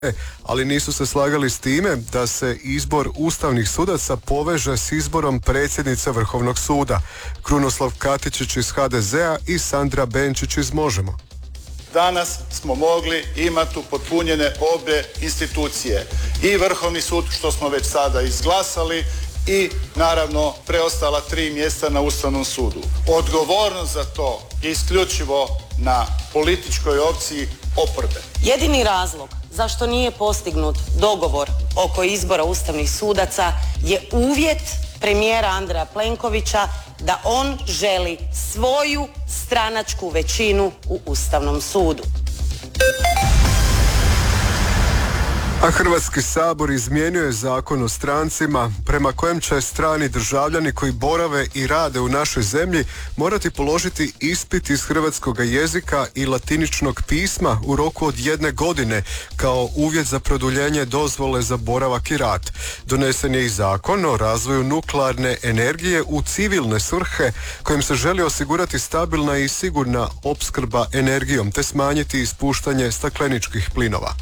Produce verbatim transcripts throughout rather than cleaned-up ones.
ali nisu se slagali s time da se izbor ustavnih sudaca poveže s izborom predsjednice Vrhovnog suda. Krunoslav Katičić iz ha de zea i Sandra Benčić iz Možemo. Danas smo mogli imati upotpunjene obje institucije. I Vrhovni sud, što smo već sada izglasali, i naravno preostala tri mjesta na Ustavnom sudu. Odgovornost za to je isključivo na političkoj opciji oporbe. Jedini razlog zašto nije postignut dogovor oko izbora ustavnih sudaca je uvjet premijera Andreja Plenkovića da on želi svoju stranačku većinu u Ustavnom sudu. A Hrvatski sabor izmijenio je zakon o strancima prema kojem će strani državljani koji borave i rade u našoj zemlji morati položiti ispit iz hrvatskog jezika i latiničnog pisma u roku od jedne godine kao uvjet za produljenje dozvole za boravak i rad. Donesen je i zakon o razvoju nuklearne energije u civilne svrhe kojim se želi osigurati stabilna i sigurna opskrba energijom te smanjiti ispuštanje stakleničkih plinova.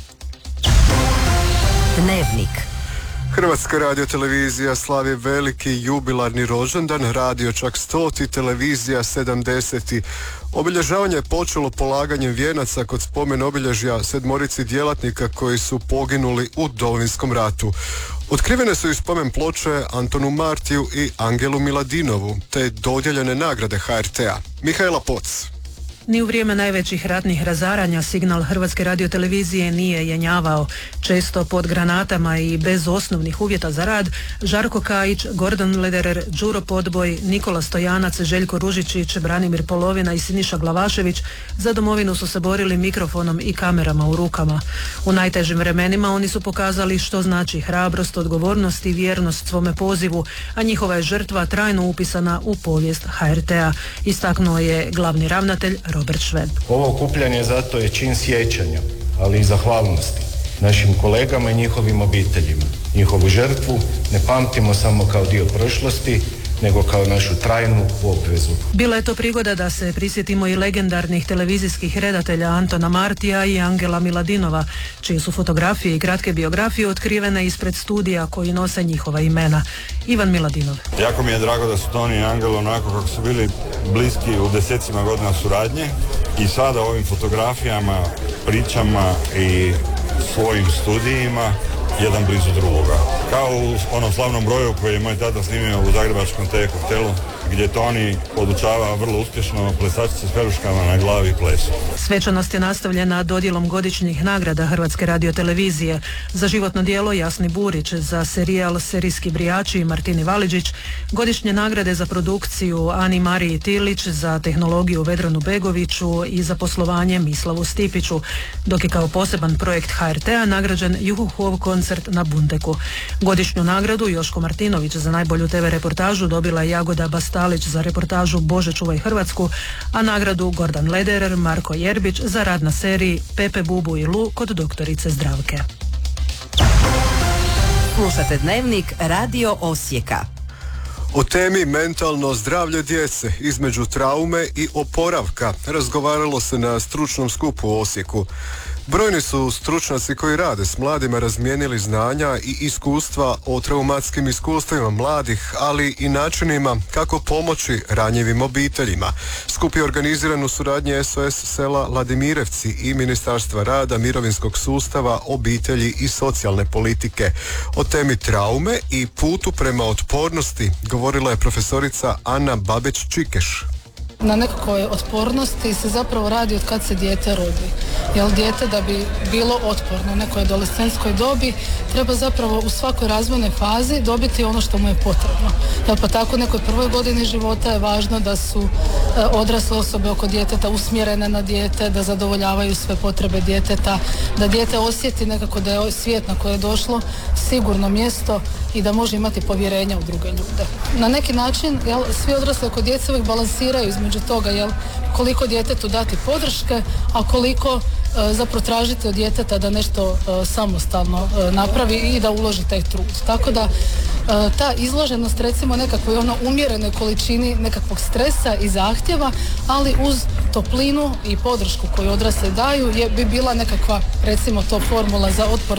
Dnevnik. Hrvatska radiotelevizija slavi veliki jubilarni rođendan, radio čak stoti, televizija sedamdeseti. Obilježavanje je počelo polaganjem vijenaca kod spomen obilježja sedmorici djelatnika koji su poginuli u Domovinskom ratu. Otkrivene su i spomen ploče Antonu Martiju i Angelu Miladinovu, te dodijeljene nagrade ha er te a. Mihajla Poc. Ni u vrijeme najvećih ratnih razaranja signal Hrvatske radiotelevizije nije jenjavao. Često pod granatama i bez osnovnih uvjeta za rad, Žarko Kajić, Gordon Lederer, Đuro Podboj, Nikola Stojanac, Željko Ružičić, Branimir Polovina i Siniša Glavašević za domovinu su se borili mikrofonom i kamerama u rukama. U najtežim vremenima oni su pokazali što znači hrabrost, odgovornost i vjernost svome pozivu, a njihova je žrtva trajno upisana u povijest ha er te a, istaknuo je glavni ravnatelj Robert Šveb. Ovo okupljanje zato je čin sjećanja, ali i zahvalnosti našim kolegama i njihovim obiteljima. Njihovu žrtvu ne pamtimo samo kao dio prošlosti, nego kao našu trajnu obvezu. Bila je to prigoda da se prisjetimo i legendarnih televizijskih redatelja Antona Martija i Angela Miladinova, čije su fotografije i kratke biografije otkrivene ispred studija koji nose njihova imena. Ivan Miladinov. Jako mi je drago da su Toni i Angelo onako kako su bili bliski u desecima godina suradnje i sada ovim fotografijama, pričama i svojim studijima jedan blizu drugoga. Kao u onom slavnom broju koji je moj tata snimio u zagrebačkom te hotelu, gdje Toni podučava vrlo uspješno plesačice s peruškama na glavi plesu. Svečanost je nastavljena dodjelom godišnjih nagrada Hrvatske radiotelevizije. Za životno djelo Jasni Burić, za serijal Serijski brijači Martini Valiđić, godišnje nagrade za produkciju Ani Mariji Tilić, za tehnologiju Vedranu Begoviću i za poslovanje Mislavu Stipiću, dok je kao poseban projekt ha er te a nagrađen Juhuhov koncert na Bundeku. Godišnju nagradu Joško Martinović za najbolju te ve reportažu dobila je Jagoda Bastalić za reportažu Bože čuvaj Hrvatsku, a nagradu Gordan Lederer, Marko Jerbić za rad na seriji Pepe, Bubu i Lu kod doktorice Zdravke. Slušate Dnevnik Radio Osijeka. O temi mentalno zdravlje djece između traume i oporavka razgovaralo se na stručnom skupu u Osijeku. Brojni su stručnjaci koji rade s mladima razmijenili znanja i iskustva o traumatskim iskustvima mladih, ali i načinima kako pomoći ranjivim obiteljima. Skup je organiziran u suradnji es o es sela Ladimirevci i Ministarstva rada, mirovinskog sustava, obitelji i socijalne politike. O temi traume i putu prema otpornosti govorila je profesorica Ana Babić-Čikeš. Na nekakvoj otpornosti se zapravo radi od kad se dijete rodi. Jer dijete da bi bilo otporno u nekoj adolescentskoj dobi treba zapravo u svakoj razvojnoj fazi dobiti ono što mu je potrebno. Jer pa tako u nekoj prvoj godini života je važno da su e, odrasle osobe oko djeteta usmjerene na dijete, da zadovoljavaju sve potrebe djeteta, da dijete osjeti nekako da je svijet na koje je došlo sigurno mjesto i da može imati povjerenja u druge ljude. Na neki način jel, svi odrasli oko djece uvijek balansiraju između toga jel, koliko djetetu dati podrške, a koliko e, zapravo tražiti od djeteta da nešto e, samostalno e, napravi i da uloži taj trud. Tako da ta izloženost recimo nekakvoj ono umjerenoj količini nekakvog stresa i zahtjeva, ali uz toplinu i podršku koju odrasli daju je, bi bila nekakva recimo to formula za otpornost